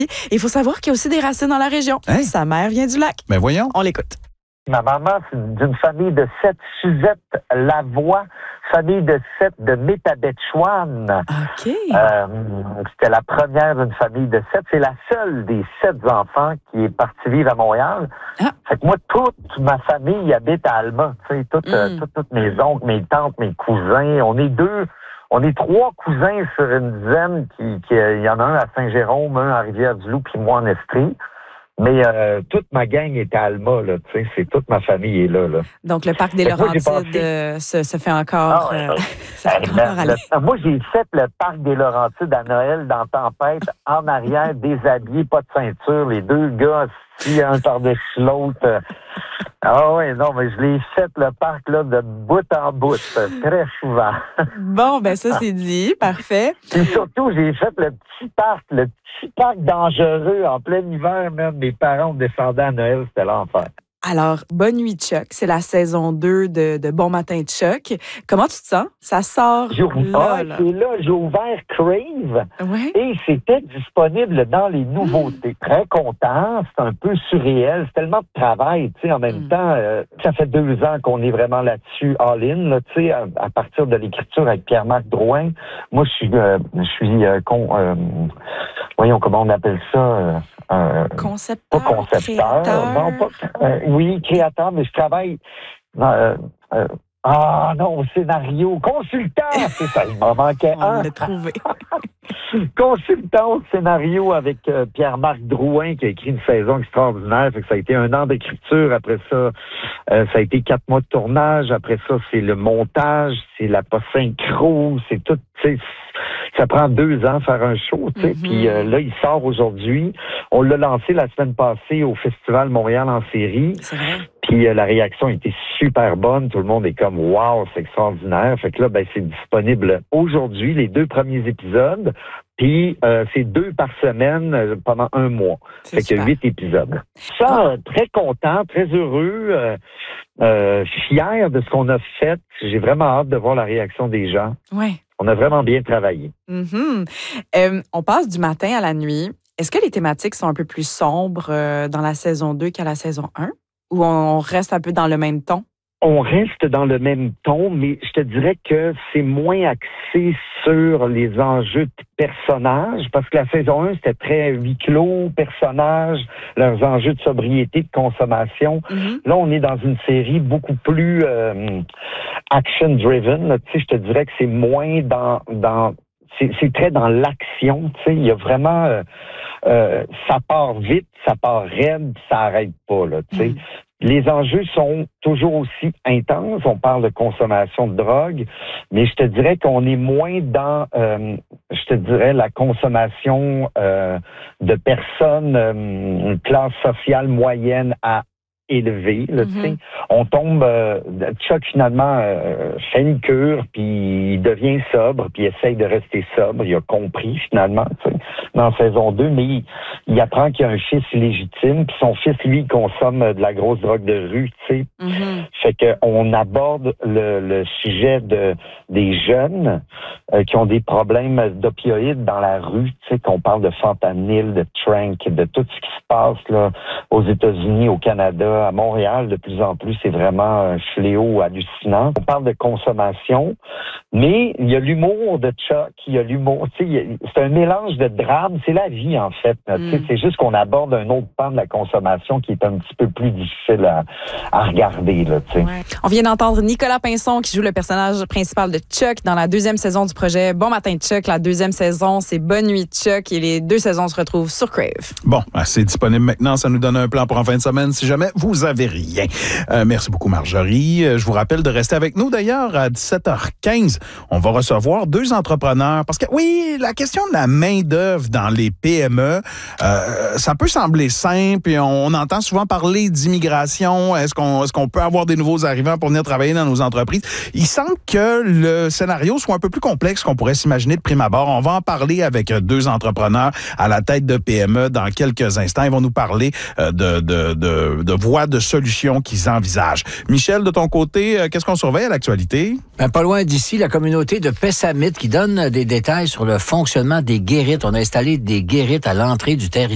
Il faut savoir qu'il y a aussi des racines dans la région. Hein? Sa mère vient du lac. Ben voyons. On l'écoute. Ma maman, c'est d'une famille de 7, Suzette Lavoie, famille de 7 de Métabetchouane. OK. C'était la première d'une famille de 7. C'est la seule des 7 enfants qui est partie vivre à Montréal. Ah. Fait que moi, toute ma famille habite à Alma. Tu sais, toutes mes oncles, mes tantes, mes cousins. On est 3 cousins sur une dizaine. Il y en a un à Saint-Jérôme, un à Rivière-du-Loup, puis moi en Estrie. Mais toute ma gang est à Alma, là, tu sais, c'est toute ma famille est là. Donc, le parc des Laurentides se fait encore... aller. Moi, j'ai fait le parc des Laurentides à Noël dans Tempête, en arrière, déshabillé, pas de ceinture, les 2 gars assis un par-dessus l'autre. Ah oui, non, mais je l'ai fait le parc là de bout en bout, très souvent. Bon, ben ça, c'est dit. Parfait. Et surtout, j'ai fait le petit parc dangereux en plein hiver, même. Mes parents descendaient à Noël, c'était l'enfer. Alors, Bonne nuit, Chuck. C'est la saison 2 de Bon matin, Chuck. Comment tu te sens? Ça sort là. C'est là, j'ai ouvert Crave et c'était disponible dans les nouveautés. Très content, c'est un peu surréel, c'est tellement de travail, tu sais, en même temps, ça fait 2 ans qu'on est vraiment là-dessus, all-in, là, tu sais, à partir de l'écriture avec Pierre-Marc Drouin. Moi, voyons comment on appelle ça, concepteur, pas concepteur, créateur. non, pas, oui, créateur, mais je travaille au scénario, consultant, c'est ça, il m'en manquait un. On l'a trouvé. Consultant au scénario avec Pierre-Marc Drouin qui a écrit une saison extraordinaire. Fait que ça a été 1 an d'écriture. Après ça, ça a été 4 mois de tournage. Après ça, c'est le montage, c'est la post-synchro, c'est tout. Ça prend 2 ans faire un show. Puis là, il sort aujourd'hui. On l'a lancé la semaine passée au Festival Montréal en série. C'est vrai. Puis la réaction était super bonne. Tout le monde est comme « Wow, c'est extraordinaire ». Fait que là, c'est disponible aujourd'hui, les 2 premiers épisodes. Puis c'est 2 par semaine pendant 1 mois. Fait qu'il y a 8 épisodes. Ça, très content, très heureux, fier de ce qu'on a fait. J'ai vraiment hâte de voir la réaction des gens. Ouais. On a vraiment bien travaillé. On passe du matin à la nuit. Est-ce que les thématiques sont un peu plus sombres dans la saison 2 qu'à la saison 1? Ou on reste un peu dans le même ton? On reste dans le même ton, mais je te dirais que c'est moins axé sur les enjeux de personnages, parce que la saison 1, c'était très huis clos, personnages, leurs enjeux de sobriété, de consommation. Là, on est dans une série beaucoup plus action-driven. Tu sais, je te dirais que c'est moins dans c'est très dans l'action. Tu sais, il y a vraiment... ça part vite, ça part raide, ça arrête pas, là, tu sais. Les enjeux sont toujours aussi intenses. On parle de consommation de drogue, mais je te dirais qu'on est moins dans, la consommation de personnes, classe sociale moyenne à élevée, là, tu sais. On tombe, Chuck finalement fait une cure, puis il devient sobre, puis il essaye de rester sobre. Il a compris finalement, tu sais, dans saison 2, mais il apprend qu'il y a un fils illégitime, puis son fils, lui, il consomme de la grosse drogue de rue, tu sais. Fait qu'on aborde le sujet des jeunes qui ont des problèmes d'opioïdes dans la rue, tu sais, qu'on parle de fentanyl, de trank, de tout ce qui se passe là aux États-Unis, au Canada, à Montréal, de plus en plus, c'est vraiment un fléau hallucinant. On parle de consommation, mais il y a l'humour de Chuck, il y a l'humour, tu sais, c'est un mélange de drame, c'est la vie, en fait. Tu sais, c'est juste qu'on aborde un autre pan de la consommation qui est un petit peu plus difficile à regarder, là, tu sais. Ouais. On vient d'entendre Nicolas Pinson qui joue le personnage principal de Chuck dans la 2e saison du projet Bon matin, Chuck. La 2e saison, c'est Bonne nuit, Chuck, et les 2 saisons se retrouvent sur Crave. Bon, c'est disponible maintenant. Ça nous donne un plan pour en fin de semaine si jamais vous avez rien. Merci beaucoup, Marjorie. Je vous rappelle de rester avec nous. D'ailleurs, à 17h15, on va recevoir 2 entrepreneurs. Parce que, oui, la question de la main-d'œuvre dans les PME, ça peut sembler simple. Et on entend souvent parler d'immigration. Est-ce qu'on peut avoir des nouveaux arrivants pour venir travailler dans nos entreprises? Il semble que le scénario soit un peu plus complexe qu'on pourrait s'imaginer de prime abord. On va en parler avec 2 entrepreneurs à la tête de PME dans quelques instants. Ils vont nous parler de voies de solutions qu'ils envisagent. Michel, de ton côté, qu'est-ce qu'on surveille à l'actualité? Pas loin d'ici, la communauté de Pessamit qui donne des détails sur le fonctionnement des guérites. On a installé des guérites à l'entrée du